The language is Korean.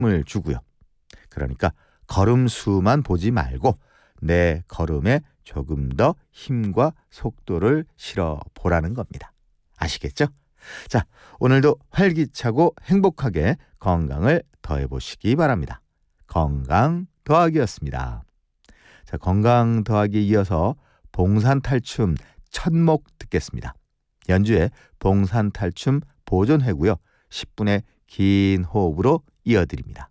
을 주고요. 그러니까 걸음 수만 보지 말고 내 걸음에 조금 더 힘과 속도를 실어 보라는 겁니다. 아시겠죠? 자, 오늘도 활기차고 행복하게 건강을 더해보시기 바랍니다. 건강 더하기였습니다. 자, 건강 더하기 이어서 봉산탈춤 첫목 듣겠습니다. 연주의 봉산탈춤 보존회고요. 10분의 긴 호흡으로 이어드립니다.